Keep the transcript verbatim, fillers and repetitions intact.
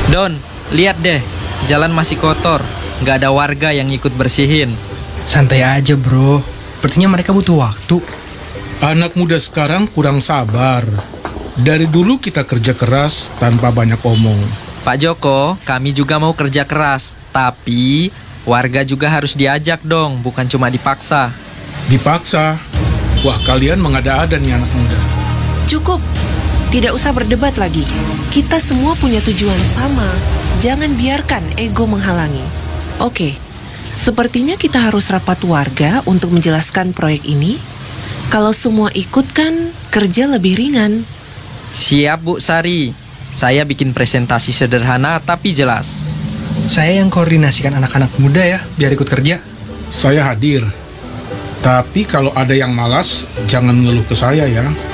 Don, lihat deh, jalan masih kotor. Nggak ada warga yang ikut bersihin. Santai aja bro, sepertinya mereka butuh waktu. Anak muda sekarang kurang sabar. Dari dulu kita kerja keras tanpa banyak omong. Pak Joko, kami juga mau kerja keras. Tapi warga juga harus diajak dong, bukan cuma dipaksa. Dipaksa? Wah, kalian mengada-ada nih anak muda. Cukup, tidak usah berdebat lagi. Kita semua punya tujuan sama. Jangan biarkan ego menghalangi. Oke, sepertinya kita harus rapat warga untuk menjelaskan proyek ini. Kalau semua ikut kan kerja lebih ringan. Siap Bu Sari, saya bikin presentasi sederhana tapi jelas. Saya yang koordinasikan anak-anak muda ya, biar ikut kerja. Saya hadir. Tapi kalau ada yang malas, jangan ngeluh ke saya ya.